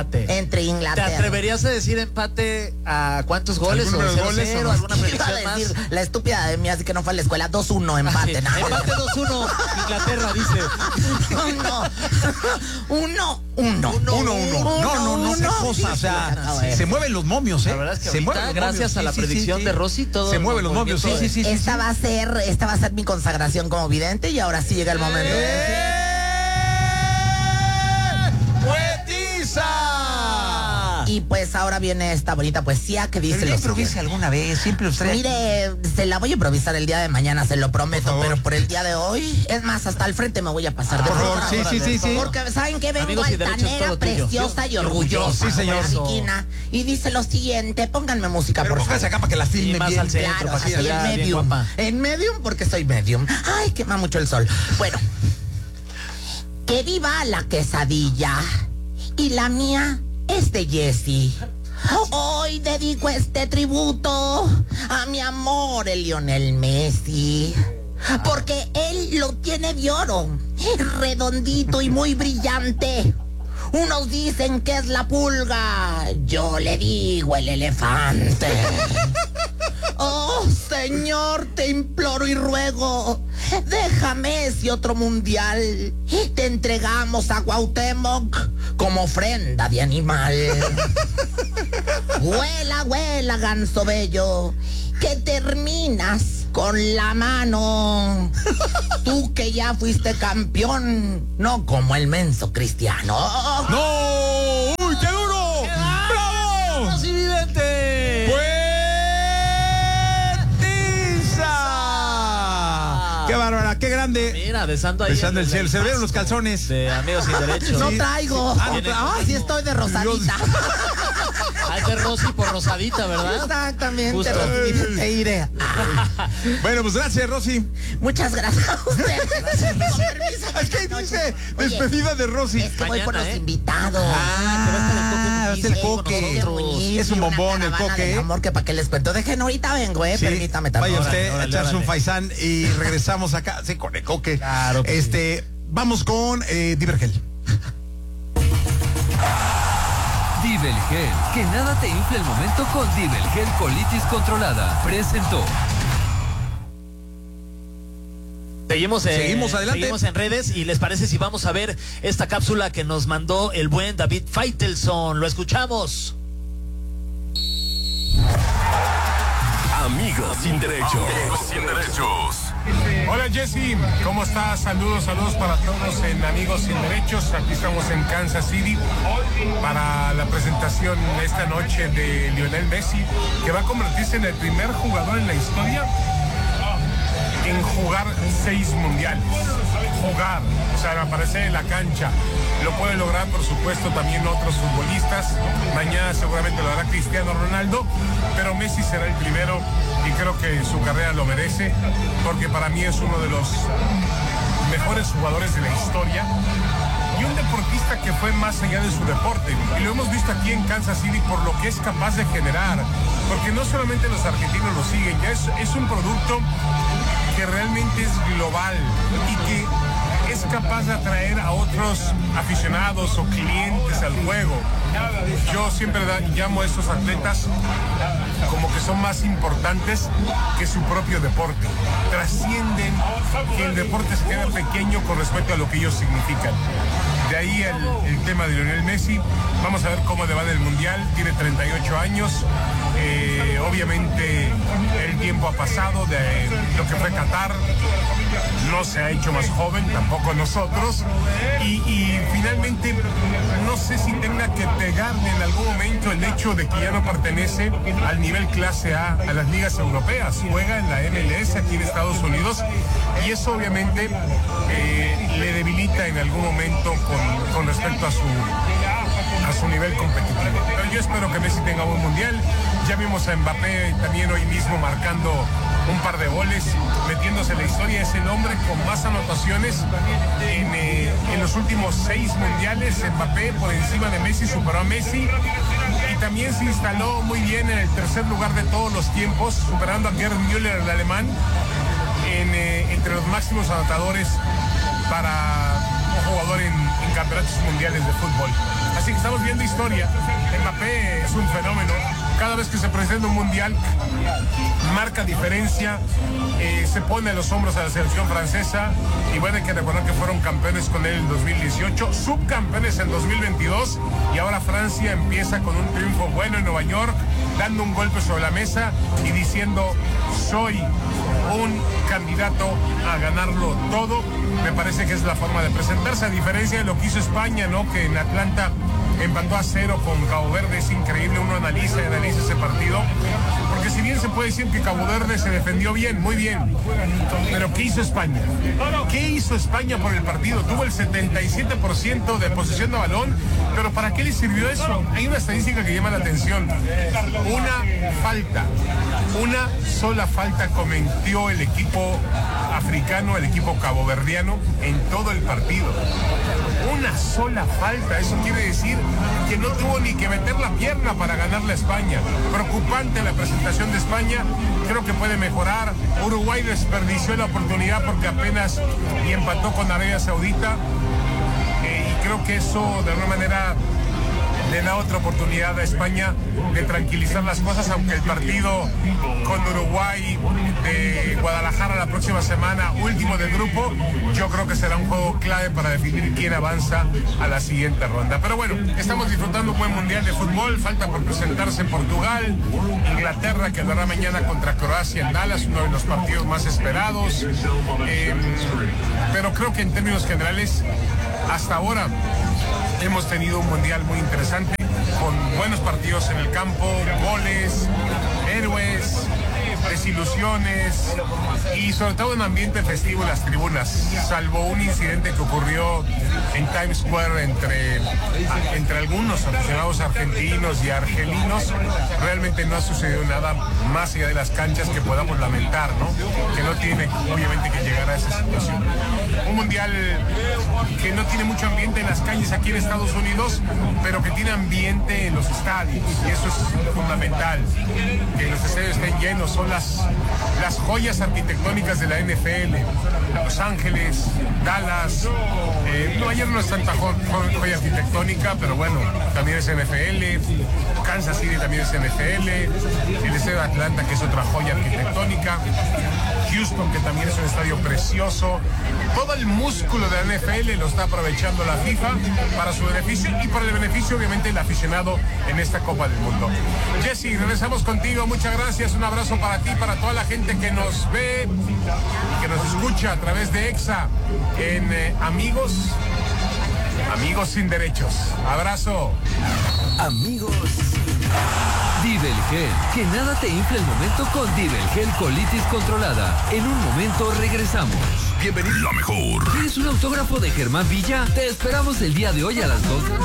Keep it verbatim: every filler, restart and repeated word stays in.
entre Inglaterra. ¿Te atreverías a decir empate a cuántos goles? ¿Algún ¿O número de cero goles cero, o no? alguna predicción Iba a más? decir, la estúpida de mí, así que no fue a la escuela. dos uno, empate. Sí, No, empate dos uno, Inglaterra dice. uno, uno, uno. Uno, uno. No, no, no, qué cosa. O sea, se mueven los momios, ¿eh? La verdad es que se ahorita, mueven los gracias momios. a la Sí, sí, predicción sí, de sí. Rosy, todo Se mueven los momios, sí, sí, sí, sí. Esta va a ser, esta va a ser mi consagración como vidente y ahora sí llega el momento. ¡Eh! ¡Poetisa! Y pues ahora viene esta bonita poesía que dice Pero ya lo improvise siguiente. alguna vez, siempre usted. Mire, se la voy a improvisar el día de mañana, se lo prometo, Por pero por el día de hoy, es más, hasta el frente me voy a pasar de Por favor, programa. sí, sí, sí, sí. Porque saben que vengo Amigos y derechos, altanera, todo tuyo. preciosa y Yo- orgullosa. Sí, señor. Basiquina, y dice lo siguiente, pónganme música, Pero por póngase favor. acá para que la Y filme más bien. al centro, Claro, para que así se en vea bien medium. guapa. En medium porque soy medium. Ay, quema mucho el sol. Bueno, que viva la quesadilla y la mía es de Jessie. Hoy dedico este tributo a mi amor, el Lionel Messi. Porque él lo tiene de oro, redondito y muy brillante. Unos dicen que es la pulga, yo le digo el elefante. Oh, Señor, te imploro y ruego, déjame ese otro mundial y te entregamos a Cuauhtémoc como ofrenda de animal. Vuela, vuela, ganso bello, que terminas con la mano. Tú que ya fuiste campeón, no como el menso Cristiano. ¡No! ¡Uy, qué duro! ¡Bravo! Rosy Vidente. ¡Poetisa! ¡Qué bárbara! ¡Qué grande! Mira, besando ahí. Besando el cielo. Se le vieron los pasto calzones. De Amigos Sin Derechos. No Sí. traigo. Ah, no Ah, tra- sí estoy de rosadita. Hay de Rosy por rosadita, ¿verdad? Exactamente, Justo. Rosy, te iré. Bueno, pues gracias, Rosy. Muchas gracias a ustedes. Con permiso. Es que dice Oye, despedida de Rosy. Es que voy por Mañana, los ¿eh? invitados. Ah, que va a estar el Coque va a estar el Mujiz, eh, Coque. con nosotros. Es un Una bombón el caravana Coque. del amor, que para qué les cuento. Dejen, ahorita vengo, eh. Sí, Permítame también. vaya usted a Órale, echarse un órale. faisán y regresamos acá. Sí, con el Coque. Claro que Este, vamos con eh, Divergel. Divergel, que nada te infle el momento con Divergel Colitis Controlada. Presentó. Seguimos, eh, Seguimos adelante. Seguimos en redes y les parece si vamos a ver esta cápsula que nos mandó el buen David Faitelson. Lo escuchamos. Amigos sin derechos. Amigos sin derechos. Hola Jesse, ¿cómo estás? Saludos, saludos para todos en Amigos Sin Derechos. Aquí estamos en Kansas City para la presentación esta noche de Lionel Messi, que va a convertirse en el primer jugador en la historia en jugar seis mundiales. Jugar, o sea, aparecer en la cancha. Lo puede lograr, por supuesto, también otros futbolistas. Mañana seguramente lo hará Cristiano Ronaldo, pero Messi será el primero y creo que su carrera lo merece, porque para mí es uno de los mejores jugadores de la historia y un deportista que fue más allá de su deporte. Y lo hemos visto aquí en Kansas City por lo que es capaz de generar, porque no solamente los argentinos lo siguen, ya es, es un producto que realmente es global y que es capaz de atraer a otros aficionados o clientes al juego. Yo siempre da, llamo a estos atletas como que son más importantes que su propio deporte. Trascienden, que el deporte se queda pequeño con respecto a lo que ellos significan. De ahí el, el tema de Lionel Messi. Vamos a ver cómo le va en el Mundial. Tiene treinta y ocho años. Eh, obviamente el tiempo ha pasado de lo que fue Qatar. No se ha hecho más joven, tampoco nosotros. Y, y finalmente no sé si tenga que pegarle en algún momento el hecho de que ya no pertenece al nivel clase A, a las ligas europeas. Juega en la M L S aquí en Estados Unidos y eso obviamente eh, le debilita en algún momento con, con respecto a su, a su nivel competitivo. Pero yo espero que Messi tenga un mundial. Ya vimos a Mbappé también hoy mismo marcando un par de goles, metiéndose en la historia. Es el hombre con más anotaciones en, eh, en los últimos seis mundiales. Mbappé por encima de Messi superó a Messi y también se instaló muy bien en el tercer lugar de todos los tiempos, superando a Gerd Müller, el alemán, en, eh, entre los máximos anotadores para un jugador en, en campeonatos mundiales de fútbol. Así que estamos viendo historia. Mbappé es un fenómeno. Cada vez que se presenta un mundial, marca diferencia, eh, se pone a los hombros a la selección francesa. Y bueno, hay que recordar que fueron campeones con él en dos mil dieciocho, subcampeones en dos mil veintidós. Y ahora Francia empieza con un triunfo bueno en Nueva York, dando un golpe sobre la mesa y diciendo: soy un candidato a ganarlo todo. Me parece que es la forma de presentarse, a diferencia de lo que hizo España, ¿no? Que en Atlanta empató a cero con Cabo Verde. Es increíble, uno analiza y analiza ese partido, porque si bien se puede decir que Cabo Verde se defendió bien, muy bien, pero ¿qué hizo España? ¿Qué hizo España por el partido? Tuvo el setenta y siete por ciento de posesión de balón, pero ¿para qué le sirvió eso? Hay una estadística que llama la atención. Una falta, una sola falta cometió el equipo africano, el equipo caboverdiano, en todo el partido. Una sola falta, eso quiere decir que no tuvo ni que meter la pierna para ganarle a España. Preocupante la presentación de España, creo que puede mejorar. Uruguay desperdició la oportunidad porque apenas y empató con Arabia Saudita, eh, y creo que eso de alguna manera le da otra oportunidad a España de tranquilizar las cosas, aunque el partido con Uruguay de Guadalajara la próxima semana, último del grupo, yo creo que será un juego clave para definir quién avanza a la siguiente ronda. Pero bueno, estamos disfrutando un buen mundial de fútbol, falta por presentarse Portugal, Inglaterra, que andará mañana contra Croacia en Dallas, uno de los partidos más esperados, eh, pero creo que en términos generales, hasta ahora hemos tenido un mundial muy interesante, con buenos partidos en el campo, goles, héroes, desilusiones y sobre todo un ambiente festivo en las tribunas, salvo un incidente que ocurrió en Times Square entre, entre algunos aficionados argentinos y argelinos. Realmente no ha sucedido nada más allá de las canchas que podamos lamentar, ¿no? Que no tiene obviamente que llegar a esa situación. Un mundial que no tiene mucho ambiente en las calles aquí en Estados Unidos, pero que tiene ambiente en los estadios, y eso es fundamental, que los estadios estén llenos. Son las, las joyas arquitectónicas de la N F L. Los Ángeles, Dallas, eh, Nueva York no es tanta jo jo joya arquitectónica, pero bueno, también es N F L, Kansas City también es N F L, el estadio de Atlanta, que es otra joya arquitectónica, Houston, que también es un estadio precioso. Todo el músculo de la N F L lo está aprovechando la FIFA para su beneficio y para el beneficio obviamente del aficionado en esta Copa del Mundo. Jesse, regresamos contigo, muchas gracias, un abrazo para ti, para toda la gente que nos ve y que nos escucha a través de EXA en eh, Amigos, Amigos Sin Derechos. Abrazo. Amigos. Divelgel, que nada te infle el momento con Divelgel colitis controlada. En un momento regresamos. Bienvenido. La mejor. ¿Quieres un autógrafo de Germán Villa? Te esperamos el día de hoy a las dos.